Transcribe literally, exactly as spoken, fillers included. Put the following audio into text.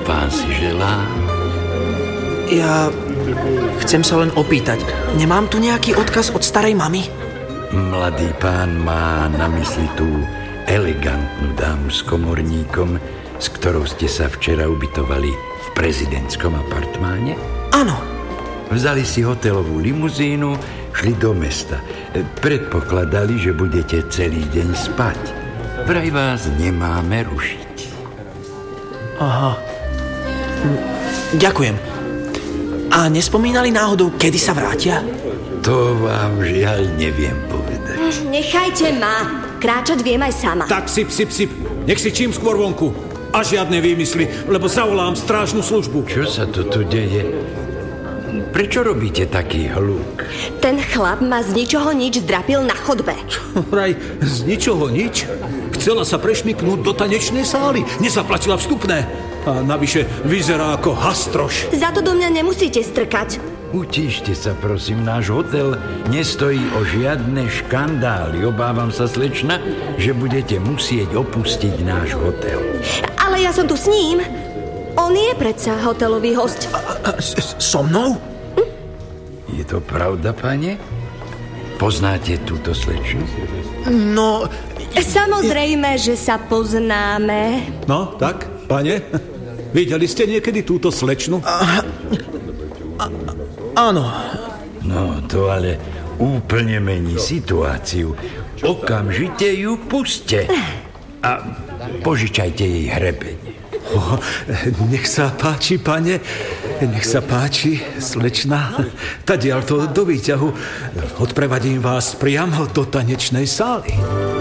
pán si želá? Ja chcem sa len opýtať. Nemám tu nejaký odkaz od starej mamy? Mladý pán má na mysli tú elegantnú dámu s komorníkom, s ktorou ste sa včera ubytovali v prezidentskom apartmáne? Áno. Vzali si hotelovú limuzínu, šli do mesta. Predpokladali, že budete celý deň spať. Vraj vás nemáme rušiť. Aha. Ďakujem. A nespomínali náhodou, kedy sa vrátia? To vám žiaľ neviem povedať. Nechajte ma. Kráčať viem aj sama. Tak sip, sip, sip. Nech si čím skôr vonku. A žiadne výmysly, lebo zavolám strážnu službu. Čo sa to tu deje? Prečo robíte taký hluk? Ten chlap ma z ničoho nič zdrapil na chodbe. Vraj, z ničoho nič? Chcela sa prešmyknúť do tanečnej sály. Nezaplatila vstupné. A navyše vyzerá ako hastroš. Za to do mňa nemusíte strkať. Utíšte sa, prosím, náš hotel nestojí o žiadne škandály. Obávam sa, slečna, že budete musieť opustiť náš hotel. Ale ja som tu s ním. On je predsa hotelový hosť. A, a, s, so mnou? Hm? Je to pravda, pane? Poznáte túto slečnu? No... Samozrejme, že sa poznáme. No, tak, pane? Videli ste niekedy túto slečnu? A, a, áno. No, to ale úplne mení situáciu. Okamžite ju puste. A požičajte jej hrebeň. Oh, nech sa páči, pane. Nech sa páči, slečna. Tadiaľto do výťahu. Odprevadím vás priamo do tanečnej sály.